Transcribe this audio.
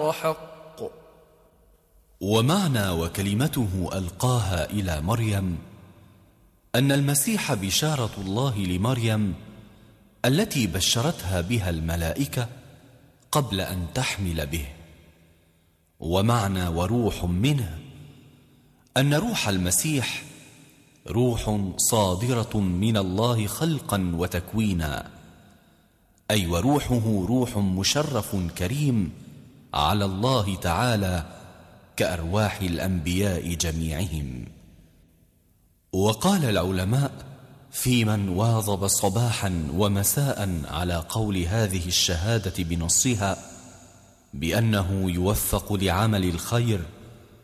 وحق. ومعنى وكلمته ألقاها إلى مريم أن المسيح بشارة الله لمريم التي بشرتها بها الملائكة قبل أن تحمل به. ومعنى وروح منه أن روح المسيح روح صادرة من الله خلقا وتكوينا، أي وروحه روح مشرف كريم على الله تعالى كأرواح الأنبياء جميعهم. وقال العلماء في من واظب صباحا ومساء على قول هذه الشهادة بنصها بأنه يوفق لعمل الخير